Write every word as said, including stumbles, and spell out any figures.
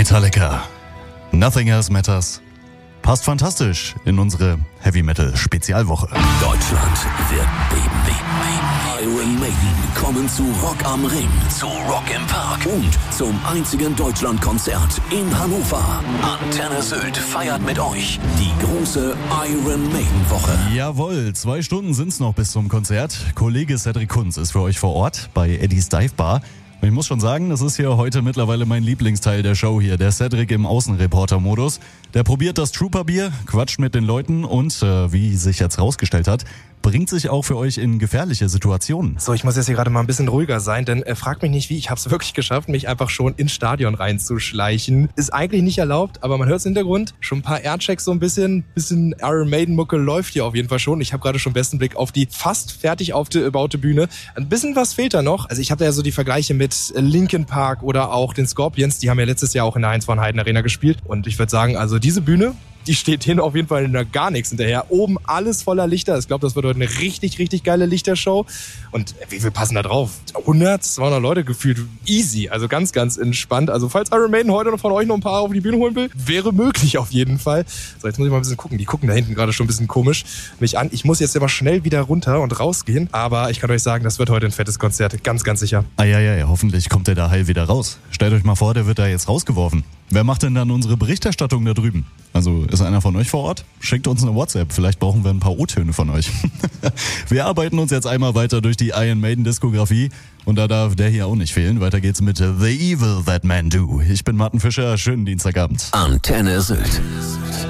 Metallica. Nothing Else Matters. Passt fantastisch in unsere Heavy Metal Spezialwoche. Deutschland wird beben, beben. Iron Maiden kommen zu Rock am Ring, zu Rock im Park und zum einzigen Deutschlandkonzert in Hannover. Antenne Sylt feiert mit euch die große Iron Maiden Woche. Jawohl, zwei Stunden sind's noch bis zum Konzert. Kollege Cedric Kunz ist für euch vor Ort bei Eddie's Dive Bar. Und ich muss schon sagen, das ist hier heute mittlerweile mein Lieblingsteil der Show hier. Der Cedric im Außenreporter-Modus. Der probiert das Trooper-Bier, quatscht mit den Leuten und, äh, wie sich jetzt rausgestellt hat, bringt sich auch für euch in gefährliche Situationen. So, ich muss jetzt hier gerade mal ein bisschen ruhiger sein, denn äh, fragt mich nicht wie, ich habe es wirklich geschafft, mich einfach schon ins Stadion reinzuschleichen. Ist eigentlich nicht erlaubt, aber man hört es im Hintergrund. Schon ein paar Airchecks so ein bisschen, bisschen Iron Maiden-Mucke läuft hier auf jeden Fall schon. Ich habe gerade schon besten Blick auf die fast fertig aufgebaute Bühne. Ein bisschen was fehlt da noch. Also ich habe da ja so die Vergleiche mit Linkin Park oder auch den Scorpions. Die haben ja letztes Jahr auch in der Heinz-von-Heiden Arena gespielt. Und ich würde sagen, also diese Bühne, die steht hin auf jeden Fall in der gar nichts hinterher. Oben alles voller Lichter. Ich glaube, das wird heute eine richtig, richtig geile Lichtershow. Und wie viel passen da drauf? hundert, zweihundert Leute gefühlt. Easy. Also ganz, ganz entspannt. Also falls Iron Maiden heute noch von euch noch ein paar auf die Bühne holen will, wäre möglich auf jeden Fall. So, jetzt muss ich mal ein bisschen gucken. Die gucken da hinten gerade schon ein bisschen komisch mich an. Ich muss jetzt immer schnell wieder runter und rausgehen. Aber ich kann euch sagen, das wird heute ein fettes Konzert. Ganz, ganz sicher. Ah ja, ja, ja, hoffentlich kommt der da heil wieder raus. Stellt euch mal vor, der wird da jetzt rausgeworfen. Wer macht denn dann unsere Berichterstattung da drüben? Also ist einer von euch vor Ort? Schickt uns eine WhatsApp, vielleicht brauchen wir ein paar O-Töne von euch. Wir arbeiten uns jetzt einmal weiter durch die Iron Maiden Diskografie und da darf der hier auch nicht fehlen. Weiter geht's mit The Evil That Men Do. Ich bin Martin Fischer, schönen Dienstagabend. Antenne Sylt.